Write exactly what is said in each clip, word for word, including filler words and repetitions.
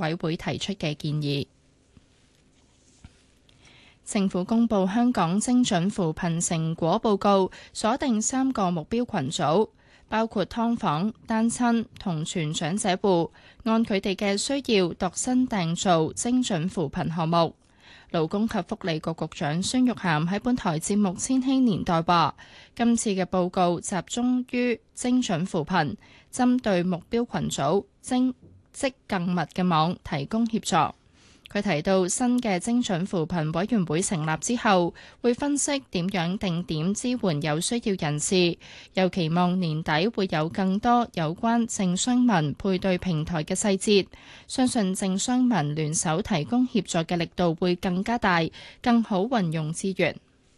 委會提出嘅建議。政府公布香港精準扶貧成果報告，鎖定三個目標群組，包括劏房、單親同全長者戶，按佢哋嘅需要度身訂造精準扶貧項目。勞工及福利局局長孫玉菡喺本台節目《千禧年代》話，今次嘅報告集中於精準扶貧，針對目標群組精織更密嘅網提供協助。佢提到新嘅精準扶貧委員會成立之後，會分析點樣定點支援有需要人士，又期望年底會有更多有關政商民配對平台嘅細節，相信政商民聯手提供協助嘅力度會更加大，更好運用資源。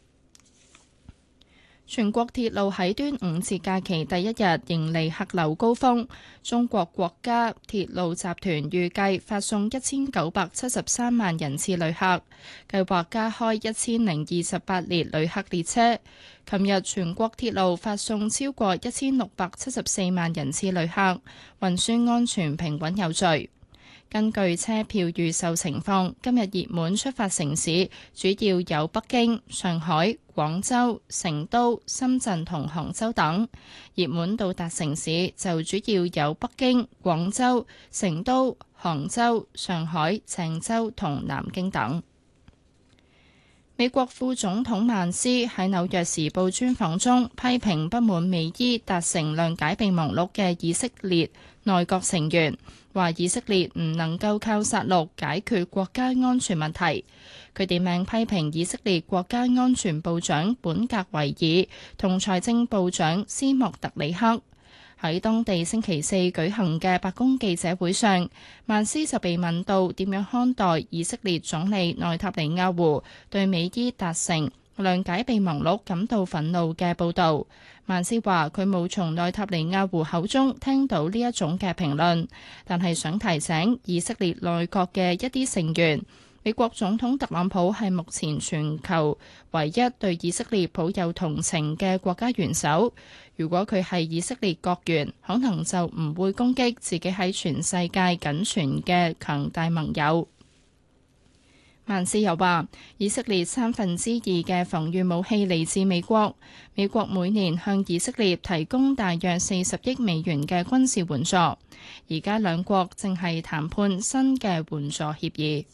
全國鐵路喺端午節假期第一日迎嚟客流高峰，中國國家鐵路集團預計發送一千九百七十三萬人次旅客，計劃加開一千零二十八列旅客列車。琴日全國鐵路發送超過一千六百七十四萬人次旅客，運輸安全平穩有序。根據車票預售情況，今日熱門出發城市主要有北京、上海、廣州、成都、深圳同杭州等；熱門到達城市就主要有北京、廣州、成都、杭州、上海、鄭州同南京等。美國副總統曼斯喺《紐約時報》專訪中批評不滿美伊達成諒解備忘錄嘅以色列內閣成員，話以色列唔能夠靠殺戮解決國家安全問題。佢點名批評以色列國家安全部長本格維爾同財政部長斯莫特里克。喺當地星期四舉行嘅白宮記者會上，曼斯就被問到點樣看待以色列總理內塔尼亞胡對美伊達成諒解備忘錄感到憤怒嘅報導。曼斯話佢冇從內塔尼亞胡口中聽到呢一種嘅評論，但係想提醒以色列內閣嘅一啲成員，美國總統特朗普係目前全球唯一對以色列抱有同情嘅國家元首。如果佢係以色列國員，可能就唔會攻擊自己喺全世界僅存嘅強大盟友。曼斯又話，以色列三分之二嘅防禦武器嚟自美國，美國每年向以色列提供大約四十億美元嘅軍事援助。而家兩國正係談判新嘅援助協議。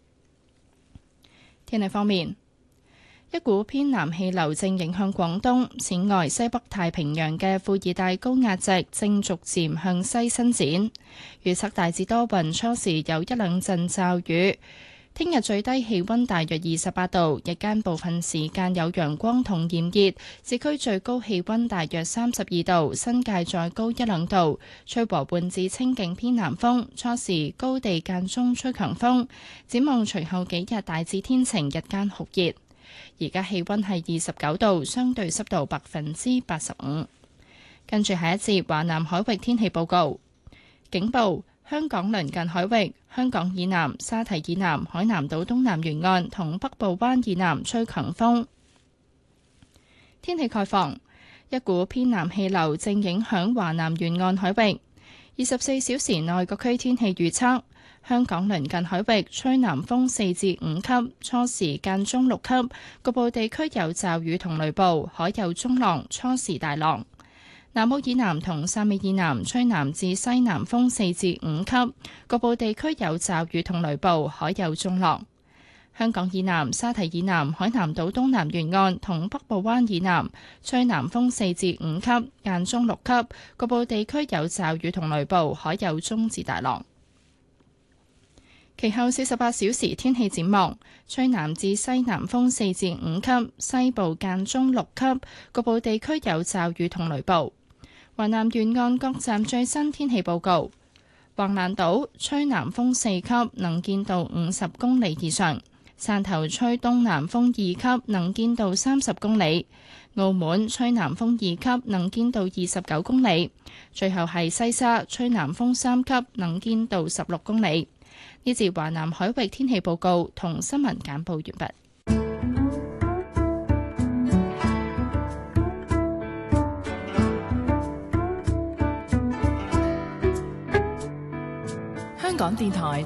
天氣方面，一股偏南氣流正影響廣東，此外西北太平洋嘅副熱帶高壓脊正逐漸向西伸展。預測大致多雲，初時有一兩陣驟雨。聽日最低氣溫大約二十八度，日間部分時間有陽光同炎熱，市區最高氣溫大約三十二度，新界再高一兩度，吹和緩至清勁偏南風，初時高地間中吹強風。展望隨後幾日大致天晴，日間酷熱。而家氣溫係二十九度，相對濕度百分之八十五。跟住下一節華南海域天氣報告，警報。香港鄰近海域、香港以南、沙堤以南、海南島東南沿岸同北部灣以南吹強風。天氣概況，一股偏南氣流正影響華南沿岸海域。二十四小時內各區天氣預測：香港鄰近海域吹南風四至五級，初時間中六級，局部地區有驟雨同雷暴，海有中浪，初時大浪。南澳以南同汕尾以南吹南至西南風四至五級，局部地區有驟雨同雷暴，海有中浪。香港以南、沙堤以南、海南島東南沿岸同北部灣以南吹南風四至五級，間中六級，局部地區有驟雨同雷暴，海有中至大浪。其後四十八小時天氣展望，吹南至西南風四至五級，西部間中六級，局部地區有驟雨同雷暴。華南沿岸各站最新天氣報告：橫瀾島吹南風四級，能見度五十公里以上；汕頭吹東南風二級，能見度三十公里；澳門吹南風二級，能見度二十九公里；最後係西沙吹南風三級，能見度十六公里。呢節華南海域天氣報告同新聞簡報完畢。 香港電台